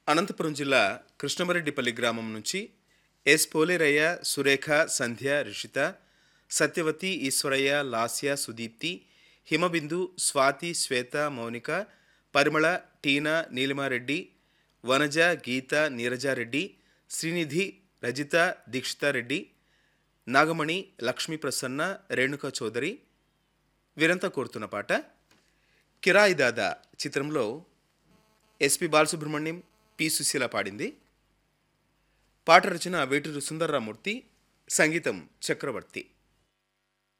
అనంతపురం జిల్లా కృష్ణమరెడ్డిపల్లి గ్రామం నుంచి ఎస్ పోలేరయ్య, సురేఖ, సంధ్య, రిషిత, సత్యవతి, ఈశ్వరయ్య, లాస్య, సుదీప్తి, హిమబిందు, స్వాతి, శ్వేత, మౌనిక, పరిమళ, టీనా, నీలిమారెడ్డి, వనజ, గీత, నీరజారెడ్డి, శ్రీనిధి, రజిత, దీక్షితారెడ్డి, నాగమణి, లక్ష్మీ ప్రసన్న, రేణుకా చౌదరి వీరంతా కోరుతున్న పాట కిరాయి దాదా చిత్రంలో ఎస్పి బాలసుబ్రహ్మణ్యం, పి సుశీల పాడింది. పాట రచన వేటూరి సుందర్రామూర్తి, సంగీతం చక్రవర్తి.